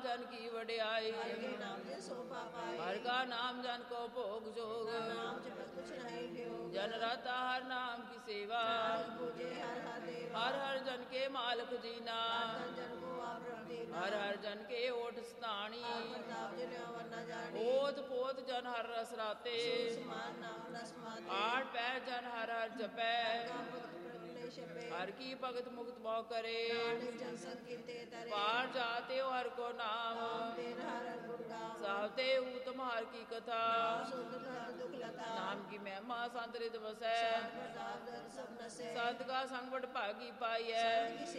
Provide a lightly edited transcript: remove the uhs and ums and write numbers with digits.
जन की वड्याई, हर के नाम से शोभा पाई। हर का नाम जन को भोग जोग, नाम जपत कुछ नहीं योग। जन रता हर नाम की सेवा, पूजे हर हर देवा। हर हर जन के मालक जीना, तन जन को आप रख देना। हर हर जन के ओठ स्नानी, प्रताप जिन अवर न जानी। ओत पोत जन हर रस राते, समान नाम रस माते। आठ पैर जन हर हर जपै, शपे। हर की भगत मुक्त भाव करे, नानक जन संग कीते तरे। पार जाते हो हर को नाम, तेरा हर हर गुण गाओ। सावते उत्तम हर की कथा, सुध कर दुख लता। नाम की महिमा संत रित बसै, प्रताप धन सब नसे। संत का संग बड़ भागी पाई है।